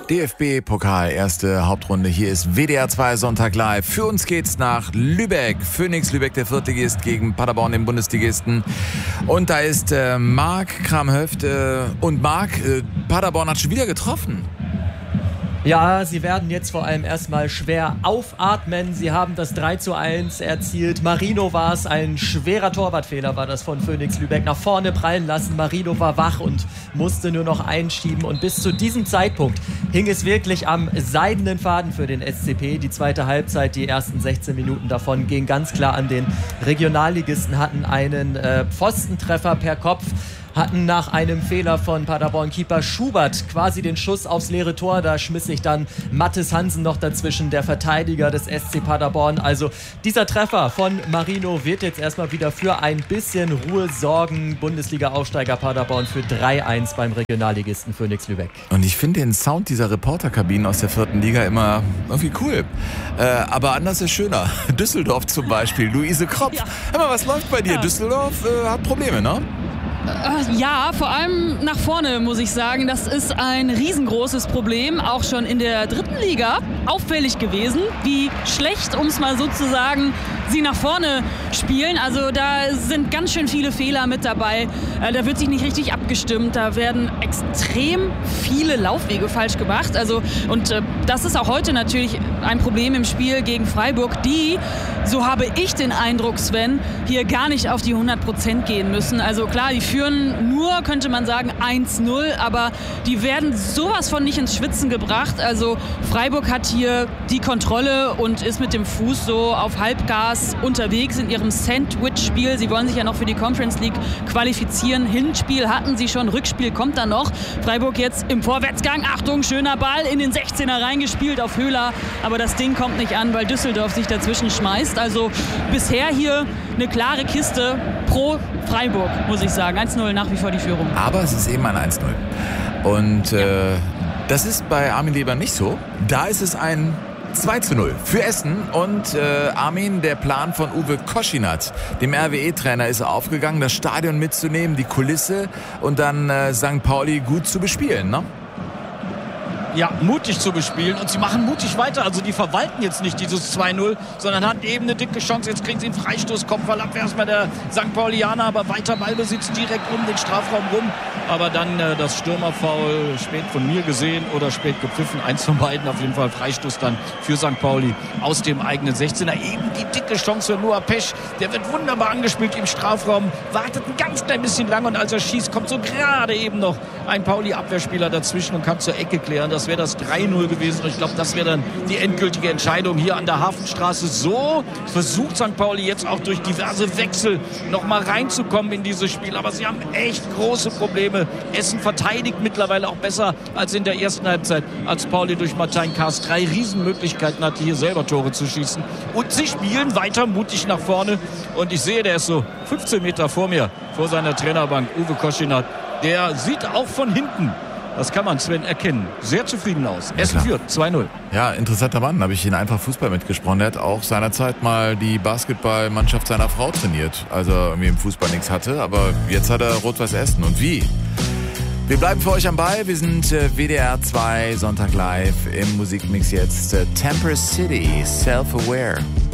DFB-Pokal, erste Hauptrunde. Hier ist WDR 2 Sonntag live. Für uns geht's nach Lübeck. Phoenix Lübeck, der Viertligist, gegen Paderborn, den Bundesligisten. Und da ist Marc Kramhöft. Und Marc, Paderborn hat schon wieder getroffen. Ja, sie werden jetzt vor allem erstmal schwer aufatmen. Sie haben das 3:1 erzielt. Marino war es, ein schwerer Torwartfehler war das von Phoenix Lübeck. Nach vorne prallen lassen. Marino war wach und musste nur noch einschieben. Und bis zu diesem Zeitpunkt hing es wirklich am seidenen Faden für den SCP. Die zweite Halbzeit, die ersten 16 Minuten davon gingen ganz klar an den Regionalligisten, hatten einen Pfostentreffer per Kopf, hatten nach einem Fehler von Paderborn-Keeper Schubert quasi den Schuss aufs leere Tor. Da schmiss sich dann Mathis Hansen noch dazwischen, der Verteidiger des SC Paderborn. Also dieser Treffer von Marino wird jetzt erstmal wieder für ein bisschen Ruhe sorgen. Bundesliga-Aufsteiger Paderborn für 3:1 beim Regionalligisten Phoenix Lübeck. Und ich finde den Sound dieser Reporterkabinen aus der 4. Liga immer irgendwie cool. Aber anders ist schöner. Düsseldorf zum Beispiel, Luise Kropf. Ja. Hör mal, was läuft bei dir? Ja. Düsseldorf hat Probleme, ne? Ja, vor allem nach vorne, muss ich sagen. Das ist ein riesengroßes Problem, auch schon in der 3. Liga auffällig gewesen, wie schlecht, um es mal so zu sagen, sie nach vorne spielen. Also da sind ganz schön viele Fehler mit dabei. Da wird sich nicht richtig abgestimmt. Da werden extrem viele Laufwege falsch gemacht. Also, und das ist auch heute natürlich ein Problem im Spiel gegen Freiburg, die, so habe ich den Eindruck, Sven, hier gar nicht auf die 100% gehen müssen. Also klar, die führen nur, könnte man sagen, 1:0, aber die werden sowas von nicht ins Schwitzen gebracht. Also Freiburg hat hier die Kontrolle und ist mit dem Fuß so auf Halbgas unterwegs in ihrem Sandwich-Spiel. Sie wollen sich ja noch für die Conference League qualifizieren. Hinspiel hatten sie schon, Rückspiel kommt dann noch. Freiburg jetzt im Vorwärtsgang. Achtung, schöner Ball in den 16er reingespielt auf Höhler. Aber das Ding kommt nicht an, weil Düsseldorf sich dazwischen schmeißt. Also bisher hier eine klare Kiste pro Freiburg, muss ich sagen. 1:0 nach wie vor die Führung. Aber es ist eben ein 1:0. Und das ist bei Armin Weber nicht so. Da ist es ein 2:0 für Essen. Und Armin, der Plan von Uwe Koschinat, dem RWE-Trainer, ist aufgegangen, das Stadion mitzunehmen, die Kulisse und dann St. Pauli gut zu bespielen, ne? Ja, mutig zu bespielen und sie machen mutig weiter. Also die verwalten jetzt nicht dieses 2:0, sondern hatten eben eine dicke Chance. Jetzt kriegen sie einen Freistoß, Kopfballabwehr erstmal der St. Paulianer, aber weiter Ballbesitz direkt um den Strafraum rum. Aber dann das Stürmerfoul spät von mir gesehen oder spät gepfiffen. Eins von beiden, auf jeden Fall Freistoß dann für St. Pauli aus dem eigenen 16er. Eben die dicke Chance für Noah Pesch. Der wird wunderbar angespielt im Strafraum, wartet ein ganz klein bisschen lang und als er schießt, kommt so gerade eben noch ein Pauli-Abwehrspieler dazwischen und kann zur Ecke klären. Das wäre das 3:0 gewesen. Und ich glaube, das wäre dann die endgültige Entscheidung hier an der Hafenstraße. So versucht St. Pauli jetzt auch durch diverse Wechsel noch mal reinzukommen in dieses Spiel. Aber sie haben echt große Probleme. Essen verteidigt mittlerweile auch besser als in der ersten Halbzeit, als Pauli durch Martin Kaas 3 Riesenmöglichkeiten hatte, hier selber Tore zu schießen. Und sie spielen weiter mutig nach vorne. Und ich sehe, der ist so 15 Meter vor mir, vor seiner Trainerbank, Uwe Koschinat. Der sieht auch von hinten, das kann man Sven erkennen, sehr zufrieden aus. Essen führt 2:0. Ja, interessanter Mann, habe ich ihn einfach Fußball mitgesprochen. Der hat auch seinerzeit mal die Basketballmannschaft seiner Frau trainiert, als er irgendwie im Fußball nichts hatte. Aber jetzt hat er Rot-Weiß Essen. Und wie? Wir bleiben für euch am Ball. Wir sind WDR 2 Sonntag live im Musikmix jetzt. Temper City, Self-Aware.